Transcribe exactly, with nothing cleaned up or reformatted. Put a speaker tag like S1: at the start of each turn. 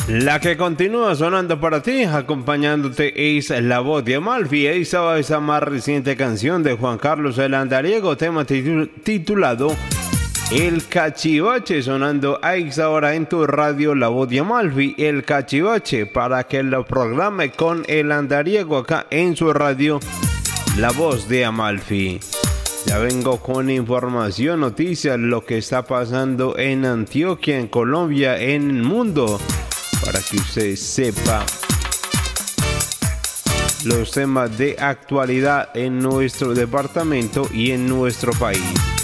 S1: La que continúa sonando para ti, acompañándote, es La Voz de Amalfi. Esa esa más reciente canción de Juan Carlos el Andariego, tema titu- titulado El Cachivache, sonando a esa hora en tu radio La Voz de Amalfi. El Cachivache, para que lo programe con el Andariego acá en su radio La Voz de Amalfi. Ya vengo con información, noticias, lo que está pasando en Antioquia, en Colombia, en el mundo, para que usted sepa los temas de actualidad en nuestro departamento y en nuestro país.